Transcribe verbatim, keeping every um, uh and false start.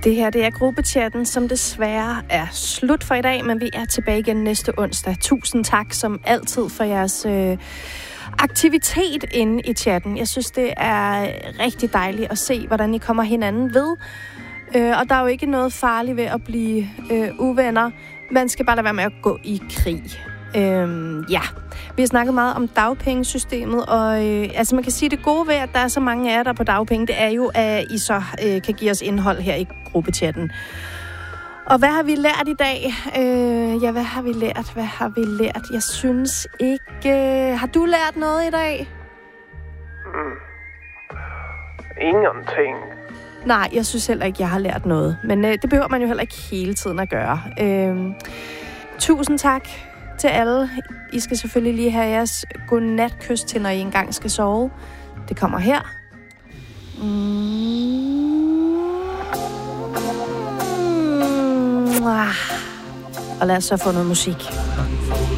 Det her, det er gruppechatten, som desværre er slut for i dag, men vi er tilbage igen næste onsdag. Tusind tak som altid for jeres øh, aktivitet inde i chatten. Jeg synes, det er rigtig dejligt at se, hvordan I kommer hinanden ved. Øh, og der er jo ikke noget farligt ved at blive øh, uvenner. Man skal bare lade være med at gå i krig. Øhm, ja, vi har snakket meget om dagpengesystemet, og øh, altså man kan sige, det gode ved, at der er så mange af jer, der er på dagpenge, det er jo, at I så øh, kan give os indhold her i gruppechatten. Og hvad har vi lært i dag? Øh, ja, hvad har vi lært? Hvad har vi lært? Jeg synes ikke... Øh, har du lært noget i dag? Mm. Ingenting. Nej, jeg synes heller ikke, jeg har lært noget. Men øh, det behøver man jo heller ikke hele tiden at gøre. Øh, tusind tak til alle. I skal selvfølgelig lige have jeres godnatkys til, når I engang skal sove. Det kommer her. Mm. Og lad os så få noget musik.